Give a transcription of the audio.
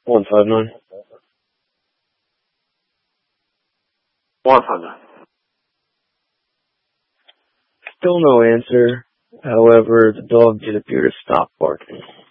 159. 159. Still no answer. However, the dog did appear to stop barking.